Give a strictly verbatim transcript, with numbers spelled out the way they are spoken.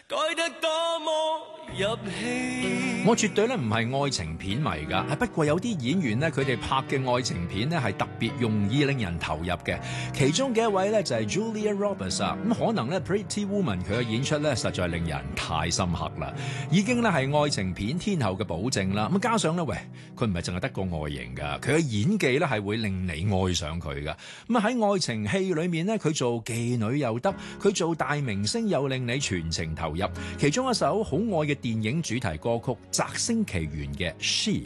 改得多麼入戲。 我絕對咧唔係愛情片迷㗎，不過有啲演員咧，佢哋拍嘅愛情片咧係特別容易令人投入嘅。其中嘅一位咧就係 Julia Roberts 啊，咁可能咧 Pretty Woman 佢嘅演出咧實在令人太深刻啦，已經咧係愛情片天后嘅保證啦。咁加上咧，喂，佢唔係淨係得個外形㗎，佢嘅演技咧係會令你愛上佢㗎。咁喺愛情戲裏面咧，佢做妓女又得，佢做大明星又令你全程投入。其中一首好愛嘅電影主題歌曲《摘星奇緣》嘅 She。